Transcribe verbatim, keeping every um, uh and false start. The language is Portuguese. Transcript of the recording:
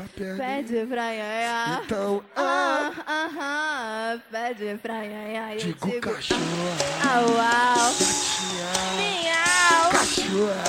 perna. Pede pra iaiá. Então, Ah, ah, aham. Pede pra iaiá. Eu digo digo cachorro. auá.